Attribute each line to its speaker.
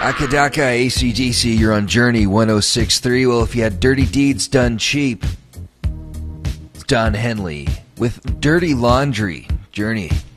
Speaker 1: Akadaka, AC/DC, you're on Journey 106.3. Well, if you had dirty deeds done cheap, it's Don Henley with Dirty Laundry. Journey.